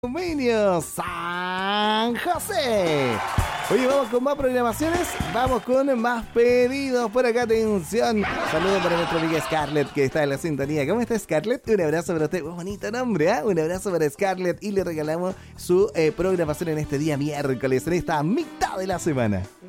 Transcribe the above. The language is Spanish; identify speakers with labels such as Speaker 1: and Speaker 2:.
Speaker 1: Convenio San José. Oye, vamos con más programaciones, vamos con más pedidos por acá, atención. Saludos para nuestra amiga Scarlett que está en la sintonía. ¿Cómo está Scarlett? Un abrazo para usted, bonito nombre, ¿eh? Un abrazo para Scarlett y le regalamos su programación en este día miércoles, en esta mitad de la semana.